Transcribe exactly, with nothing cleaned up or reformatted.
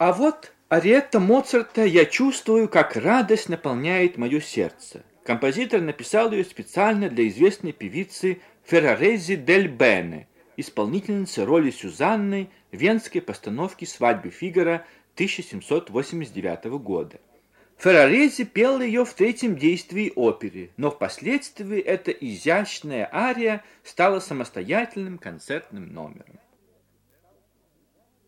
А вот ариетта Моцарта «Я чувствую, как радость наполняет мое сердце». Композитор написал ее специально для известной певицы Феррарези дель Бене, исполнительницы роли Сюзанны в венской постановке «Свадьбы Фигаро» тысяча семьсот восемьдесят девятого года. Феррарези пел ее в третьем действии оперы, но впоследствии эта изящная ария стала самостоятельным концертным номером.